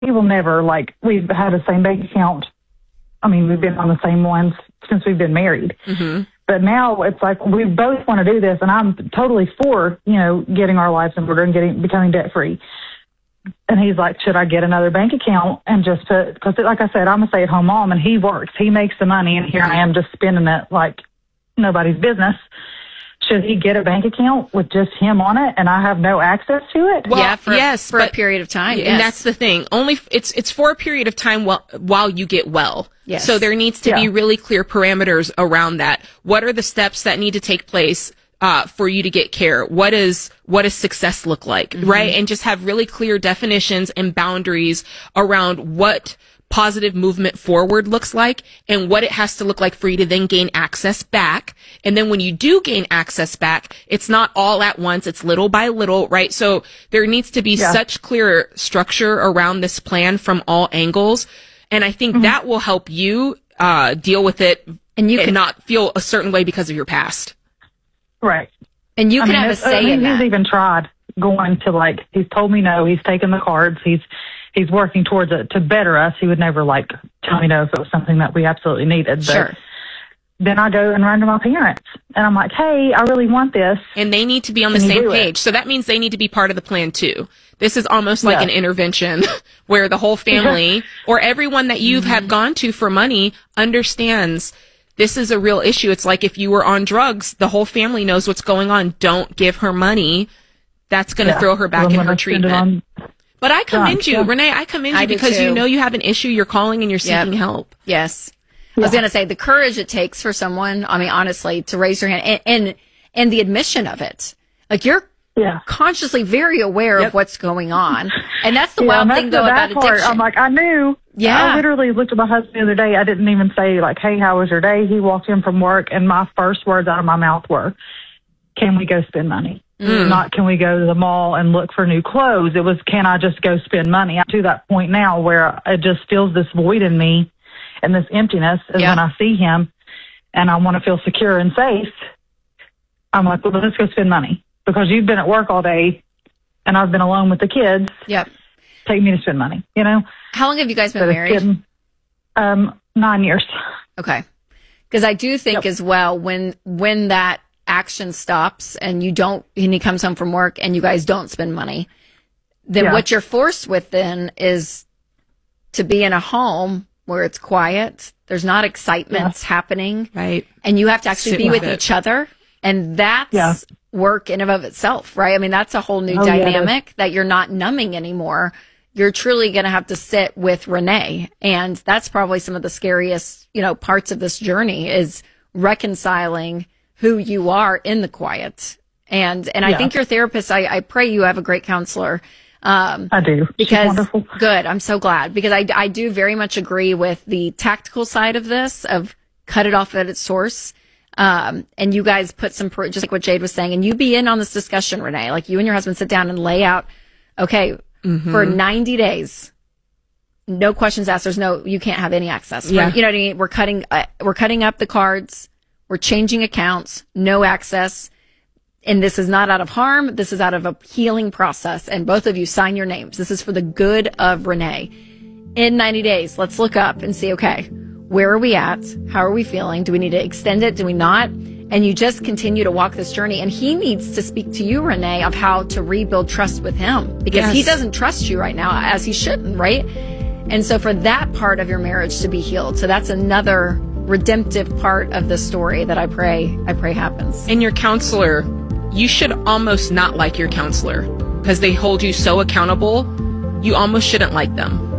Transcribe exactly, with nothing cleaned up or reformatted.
he will never, like, we've had the same bank account. I mean, we've been on the same ones since we've been married. Mm-hmm. But now it's like we both want to do this, and I'm totally for, you know, getting our lives in order and getting becoming debt free. And he's like, should I get another bank account and just put, because like I said, I'm a stay at home mom and he works, he makes the money, and here I am just spending it like nobody's business. Should he get a bank account with just him on it and I have no access to it? Well, yeah, for, yes, for but, a period of time. And yes. that's the thing. Only it's it's for a period of time while while you get well. Yes. So there needs to Yeah. be really clear parameters around that. What are the steps that need to take place uh for you to get care? What is what does success look like, mm-hmm. right? And just have really clear definitions and boundaries around what positive movement forward looks like and what it has to look like for you to then gain access back. And then when you do gain access back, it's not all at once, it's little by little, right? So there needs to be Yeah. such clear structure around this plan from all angles. And I think mm-hmm. that will help you uh deal with it and you and can not feel a certain way because of your past. Right. And you I can mean, have a it's- I say mean, in he's that. even tried going to, like, he's told me no, he's taken the cards, he's he's working towards it to better us. He would never, like, tell me no if it was something that we absolutely needed. But Sure. then I go and run to my parents and I'm like, hey, I really want this. And they need to be on the Can you same do it? page. So that means they need to be part of the plan too. This is almost like Yeah. an intervention where the whole family or everyone that you have gone to for money understands this is a real issue. It's like if you were on drugs, the whole family knows what's going on. Don't give her money. That's going to Yeah. throw her back I'm in gonna her spend it treatment. on- But I commend you, yeah. Renee. I commend I you do because you too. know you have an issue. You're calling and you're seeking Yep. help. Yes. I was going to say the courage it takes for someone, I mean, honestly, to raise your hand and, and, and the admission of it. Like you're Yeah. consciously very aware Yep. of what's going on. And that's the Yeah, wild and thing that's though the about bad part. addiction. I'm like, I knew. Yeah. I literally looked at my husband the other day. I didn't even say, like, hey, how was your day? He walked in from work, and my first words out of my mouth were, can we go spend money? Mm. Not can we go to the mall and look for new clothes? It was, can I just go spend money? I'm to that point now where it just feels this void in me and this emptiness. And Yeah. when I see him and I want to feel secure and safe, I'm like, well, let's go spend money. Because you've been at work all day and I've been alone with the kids. Yep. Take me to spend money, you know? How long have you guys been But it's married? getting, um, nine years. Okay. Because I do think Yep. as well, when, when that action stops and you don't, and he comes home from work and you guys don't spend money, then Yeah. what you're forced with then is to be in a home where it's quiet. There's not excitements happening. Right. And you have to actually Sit be with with it. each other. And that's Yeah. work in and of itself, right? I mean, that's a whole new Oh, yeah, it is. dynamic that you're not numbing anymore. You're truly going to have to sit with Renee. And that's probably some of the scariest, you know, parts of this journey is reconciling who you are in the quiet. And, and I Yeah. think your therapist, I, I pray you have a great counselor. Um, I do. She's because wonderful. good. I'm so glad because I, I do very much agree with the tactical side of this of cut it off at its source. Um, and you guys put some, pro- just like what Jade was saying, and you be in on this discussion, Renee, like you and your husband sit down and lay out, okay, Mm-hmm. for ninety days, no questions asked. There's no, you can't have any access. For- Yeah. You know what I mean? We're cutting, uh, we're cutting up the cards. We're changing accounts, no access. And this is not out of harm. This is out of a healing process. And both of you sign your names. This is for the good of Renee. In ninety days, let's look up and see, okay, where are we at? How are we feeling? Do we need to extend it? Do we not? And you just continue to walk this journey. And he needs to speak to you, Renee, of how to rebuild trust with him because Yes. he doesn't trust you right now as he shouldn't, right? And so for that part of your marriage to be healed. So that's another redemptive part of the story that I pray, I pray happens. And your counselor, you should almost not like your counselor because they hold you so accountable. You almost shouldn't like them.